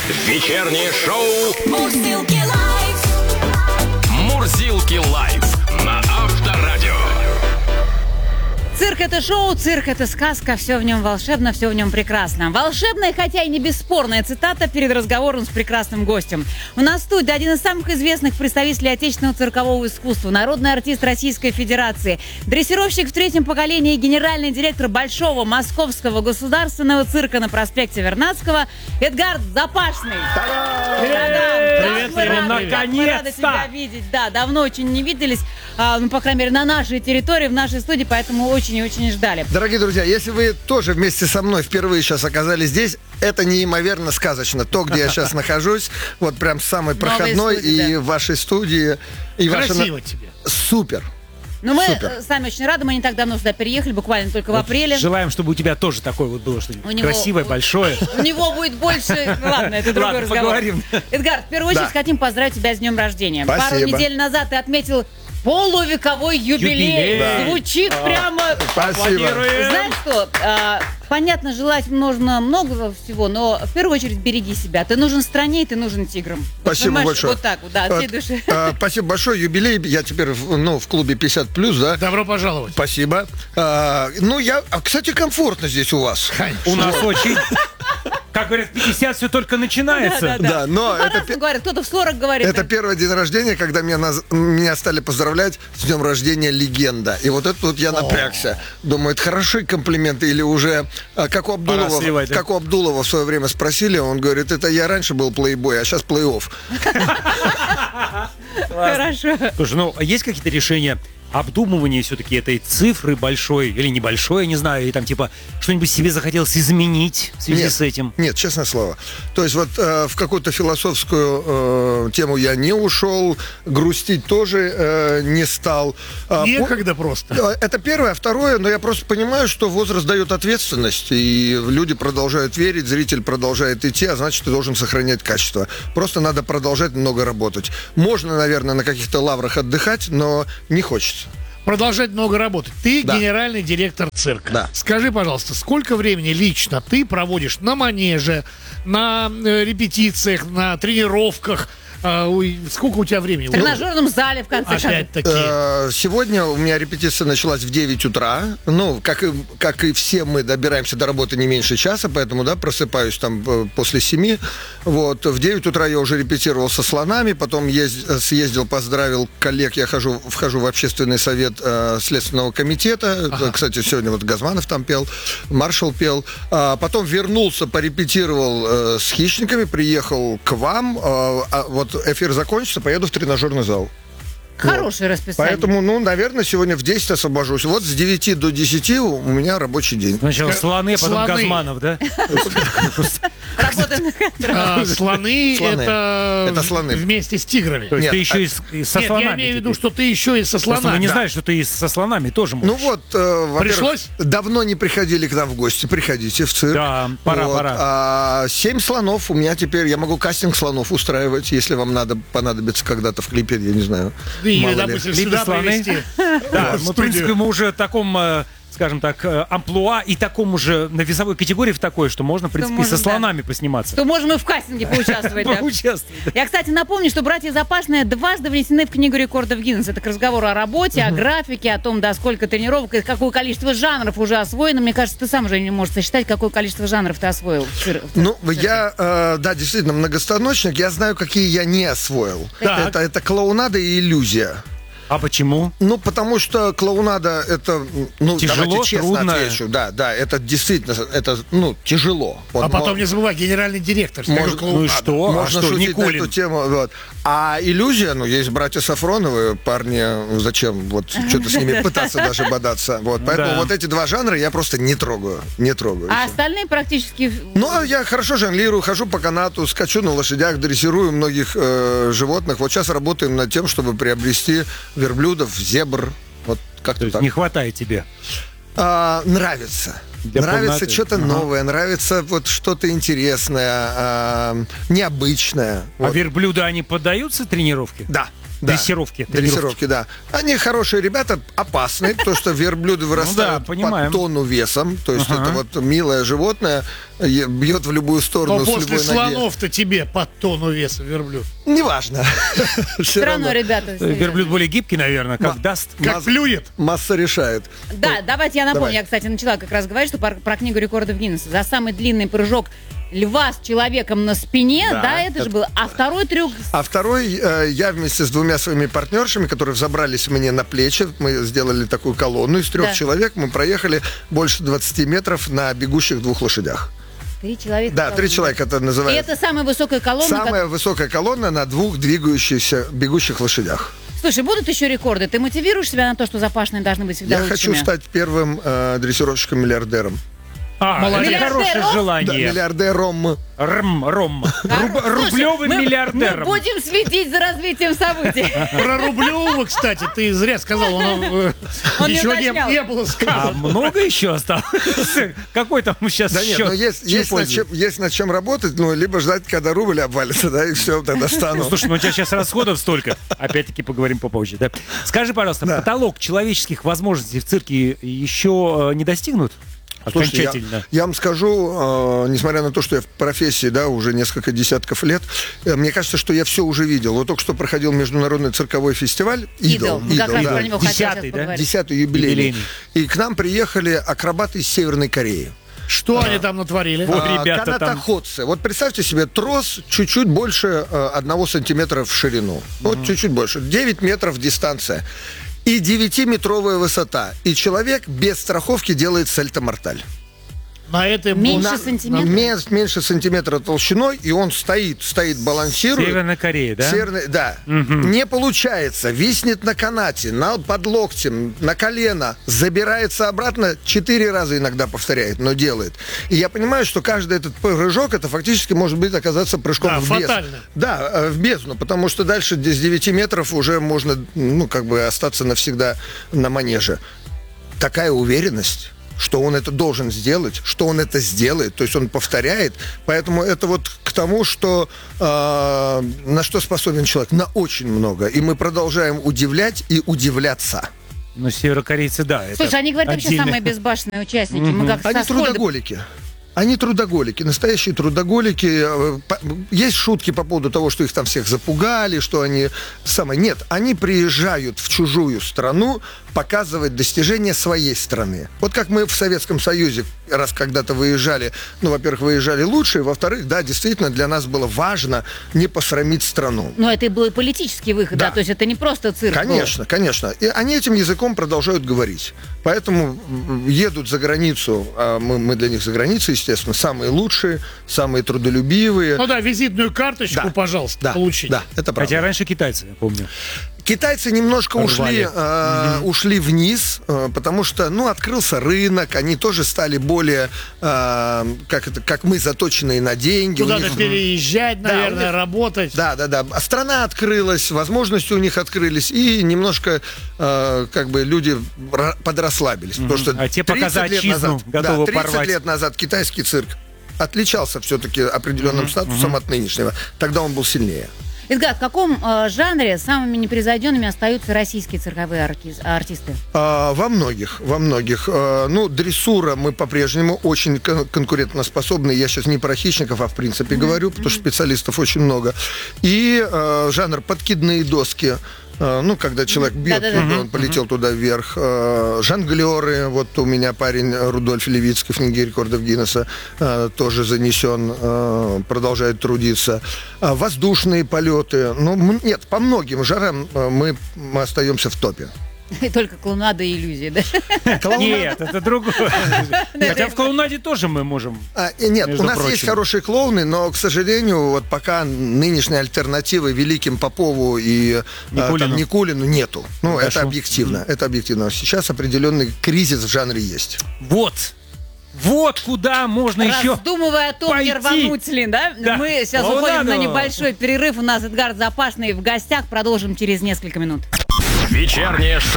Вечернее шоу Мурзилки лайф. «Мурзилки лайф» на Авторадио. Цирк — это шоу, цирк — это сказка, все в нем волшебно, все в нем прекрасно. Волшебная, хотя и не бесспорная цитата перед разговором с прекрасным гостем. У нас в студии один из самых известных представителей отечественного циркового искусства, народный артист Российской Федерации, дрессировщик в третьем поколении и генеральный директор Большого Московского государственного цирка на проспекте Вернадского Эдгард Запашный. Привет, Мы рады наконец-то! тебя видеть. Да, давно очень не виделись, по крайней мере, на нашей территории, в нашей студии, поэтому очень и очень ждали. Дорогие друзья, если вы тоже вместе со мной впервые сейчас оказались здесь, это неимоверно сказочно. То, где я сейчас нахожусь, вот прям самой проходной студии, и в вашей студии. И Красиво тебе. Супер. Но мы Супер. сами очень рады, мы не так давно сюда переехали, буквально только в апреле. Желаем, чтобы у тебя тоже такое вот было что-нибудь У него- красивое, большое. У него будет больше... Ладно, это другой Ладно, разговор. поговорим. Эдгар, в первую очередь Да. хотим поздравить тебя с днем рождения. Спасибо. Пару недель назад ты отметил полувековой юбилей. Юбилей. Да. Звучит прямо... Спасибо. Аплодируем. Знаешь что, понятно, желать нужно много всего, но в первую очередь береги себя. Ты нужен стране, и ты нужен тиграм. Спасибо Понимаешь? большое. Вот так вот, да, от всей души. Спасибо большое. Юбилей. Я теперь в клубе 50+, да? Добро пожаловать. Спасибо. Кстати, комфортно здесь у вас. У нас очень... Как говорят, 50 все только начинается. Да, но это... По-разному говорят, кто-то в 40 говорит. Это первый день рождения, когда меня стали поздравлять с днем рождения легенда. И вот это вот я напрягся. Думаю, это хороший комплимент или уже, как у сливать, да? Абдулова в свое время спросили, он говорит, это я раньше был плейбой, а сейчас плей-офф. Хорошо. Слушай, ну, а есть какие-то решения обдумывания все-таки этой цифры большой или небольшой, я не знаю, и там типа что-нибудь себе захотелось изменить в связи с этим? Нет, честное слово. То есть вот в какую-то философскую тему я не ушел, грустить тоже не стал. Некогда просто. Это первое. А второе, но я просто понимаю, что возраст дает ответственность, и люди продолжают верить, зритель продолжает идти, а значит, ты должен сохранять качество. Просто надо продолжать много работать. Можно, наверное, на каких-то лаврах отдыхать, но не хочется. Продолжать много работать. Ты Да. генеральный директор цирка. Да. Скажи, пожалуйста, сколько времени лично ты проводишь на манеже, на репетициях, на тренировках? Сколько у тебя времени? В тренажерном зале, в конце концов. Опять-таки. Сегодня у меня репетиция началась в 9 утра. Ну, как и все мы добираемся до работы не меньше часа, поэтому, да, просыпаюсь там после 7. Вот. В 9 утра я уже репетировал со слонами, потом съездил, поздравил коллег. Я вхожу в общественный совет Следственного комитета. Кстати, сегодня вот Газманов там пел, маршал пел. Потом вернулся, порепетировал с хищниками, приехал к вам. Вот эфир закончится, поеду в тренажерный зал. Хорошее расписание. Поэтому, наверное, сегодня в 10 освобожусь. Вот с 9 до 10 у меня рабочий день. Сначала слоны, потом Слоны. Газманов, да? Работаем на Слоны Слоны. это Это слоны. вместе с тиграми. То есть Нет, ты еще и со Нет, слонами. я имею в виду, теперь. что ты еще и со Просто мы слонами. не Да. знаем, что ты и со слонами тоже можешь. Ну вот, во-первых, Пришлось? давно не приходили к нам в гости. Приходите в цирк. Да, пора. 7 слонов у меня теперь. Я могу кастинг слонов устраивать, если вам понадобится когда-то в клипе, я не знаю. Или, Мало ли. допустим, Клипы сюда слоны. привезти. Да, в ну, в принципе, студию. мы уже в таком, скажем так, амплуа и такому же на весовой категории в такой, что можно, в принципе, и можно, со да. слонами посниматься. То можем и в кастинге поучаствовать, да. Поучаствовать, да. Я, кстати, напомню, что братья Запашные дважды внесены в Книгу рекордов Гиннесса. Это к разговору о работе, о графике, о том, да, сколько тренировок и какое количество жанров уже освоено. Мне кажется, ты сам уже не можешь сосчитать, какое количество жанров ты освоил. Ну, я, да, действительно, многостаночник. Я знаю, какие я не освоил. Так. Это клоунада и иллюзия. А почему? Ну, потому что клоунада это, Тяжело, давайте честно трудно. отвечу. Да, это действительно, тяжело. Вот А потом не забывай, генеральный директор. Скажу, Может, клоунада. Ну и что? можно А что, шутить на Никулин? эту тему. Вот. А иллюзия, есть братья Сафроновы, парни, зачем вот что-то с ними пытаться даже бодаться. Вот. Поэтому Да. вот эти два жанра я просто не трогаю. Не трогаю. А остальные практически... Ну, я хорошо жонглирую, хожу по канату, скачу на лошадях, дрессирую многих животных. Вот сейчас работаем над тем, чтобы приобрести верблюдов, зебр. Вот То как-то есть так. не хватает тебе. Нравится. Для Нравится полноты. что-то новое, нравится вот что-то интересное, необычное. А Вот. верблюда, они поддаются тренировке? Да. Да. Дрессировки. Дрессировки, да. Они хорошие ребята, опасные, потому что верблюды вырастают под понимаем. тонну весом. То есть это вот милое животное, бьет в любую сторону Но с после любой ноги. слонов-то тебе под тонну веса верблюд. Неважно. Все Все равно, ребята. Верблюд более гибкий, наверное, как даст. Как плюет. Масса решает. Да, давайте я напомню. Давай. Я, кстати, начала как раз говорить, что про книгу рекордов Гиннесса. За самый длинный прыжок льва с человеком на спине, да, это же было. А второй трюк... А второй, я вместе с двумя своими партнершами, которые взобрались мне на плечи, мы сделали такую колонну из 3 Да. человек, мы проехали больше 20 метров на бегущих 2 лошадях. 3 человека. Да, 3 человека это И называется. это самая высокая колонна. Самая высокая колонна на 2 двигающихся бегущих лошадях. Слушай, будут еще рекорды? Ты мотивируешь себя на то, что запашные должны быть всегда Я лучшими? хочу стать первым дрессировщиком-миллиардером. Молодец. Это хорошее Миллиардером? Да, желание. миллиардером. Ром. Слушай, Рублевым мы миллиардером. будем следить за развитием событий. Про Рублева, кстати, ты зря сказал, Он не ничего уточнял. не было А сказано. много еще осталось? Какой там сейчас Да нет, счет? но есть над чем работать, ну, либо ждать, когда рубль обвалится, да, и все, тогда стану. Слушай, ну у тебя сейчас расходов столько. Опять-таки поговорим попозже, да? Скажи, пожалуйста, Да. потолок человеческих возможностей в цирке еще не достигнут? Слушайте, Окончательно. я вам скажу, несмотря на то, что я в профессии, да, уже несколько десятков лет, мне кажется, что я все уже видел. Вот только что проходил международный цирковой фестиваль «Идол». Мы как раз да. про него хотели 10-й, сейчас да? поговорить. 10-й юбилейный. Юбилейный. И к нам приехали акробаты из Северной Кореи. Что они там натворили? Вот. ребята там. Канатоходцы. Вот представьте себе трос чуть-чуть больше 1 сантиметра в ширину. Вот чуть-чуть больше. 9 метров дистанция. И 9-метровая высота. И человек без страховки делает сальто-морталь. На этой Меньше сантиметра? Меньше сантиметра толщиной, и он стоит, балансирует. Северная Корея, да? Да. Не получается. Виснет на канате, под локтем, на колено. Забирается обратно. 4 раза иногда повторяет, но делает. И я понимаю, что каждый этот прыжок, это фактически может быть оказаться прыжком Да, в бездну. фатально. Да, в бездну. Потому что дальше с 9 метров уже можно, остаться навсегда на манеже. Такая уверенность, что он это должен сделать, что он это сделает, то есть он повторяет, поэтому это вот к тому, что на что способен человек, на очень много, и мы продолжаем удивлять и удивляться. Ну, северокорейцы, да. это Слушай, они говорят, вообще отдельно. самые безбашенные участники. Мы как Они со Скольдом- трудоголики. Они трудоголики, настоящие трудоголики. Есть шутки по поводу того, что их там всех запугали, что они... Нет, они приезжают в чужую страну показывать достижения своей страны. Вот как мы в Советском Союзе, раз когда-то выезжали, во-первых, выезжали лучше, и, во-вторых, да, действительно, для нас было важно не посрамить страну. Но это и был и политический выход, да. Да. То есть это не просто цирк. Конечно, конечно. И они этим языком продолжают говорить. Поэтому едут за границу, а мы для них за границей, естественно, самые лучшие, самые трудолюбивые. Ну да, визитную карточку, Да. пожалуйста, Да, получите. да, это правда. Хотя раньше китайцы, я помню. Китайцы немножко Рвали. ушли вниз, потому что, открылся рынок, они тоже стали более, как мы, заточенные на деньги. У Куда-то них- переезжать, Да, наверное, у них- работать. Да. А страна открылась, возможности у них открылись, и немножко люди подрасслабились. Потому что А те пока 30 за лет отчизну назад, готовы 30 порвать. лет назад китайский цирк отличался все-таки определенным статусом от нынешнего. Тогда он был сильнее. Эдгар, в каком жанре самыми непревзойденными остаются российские цирковые артисты? Во многих. Дрессура мы по-прежнему очень конкурентоспособны. Я сейчас не про хищников, а в принципе говорю, потому что специалистов очень много. И жанр подкидные доски. Когда человек бьет, Да-да-да. он полетел туда вверх. Жонглеры, вот у меня парень Рудольф Левицкий в книге рекордов Гиннесса тоже занесен, продолжает трудиться. Воздушные полеты. Нет, по многим жанрам мы остаемся в топе. И только клоунада и иллюзии, да? Нет, это другое. Хотя в клоунаде тоже мы можем. Нет, Между у нас прочим. есть хорошие клоуны, но, к сожалению, вот пока нынешней альтернативы великим Попову и Никулину. Никулину нету. Это Хорошо. объективно. Это объективно. Сейчас определенный кризис в жанре есть. Вот куда можно еще. Раздумывая о том, не пойти. рвануть ли, да? Да. Мы сейчас Клоунаду. уходим на небольшой перерыв. У нас Эдгар Запашный в гостях. Продолжим через несколько минут. Вечернее шоу